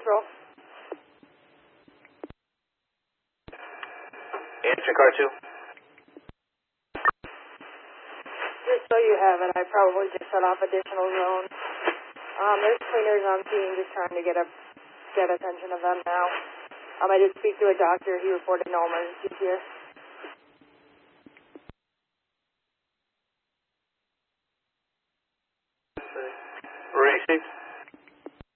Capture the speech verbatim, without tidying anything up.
Control. Answer car two. Just so you have it, I probably just set off additional zone. Um, there's cleaners on scene just trying to get a get attention of them now. Um, I did speak to a doctor. He reported no emergencies here.